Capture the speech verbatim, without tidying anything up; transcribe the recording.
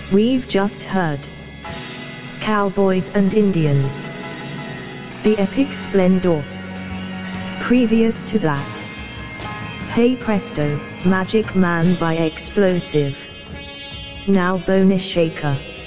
We've just heard Cowboys and Indians, the epic splendor. Previous to that, Hey Presto, Magic Man by Explosive. Now Bonus Shaker.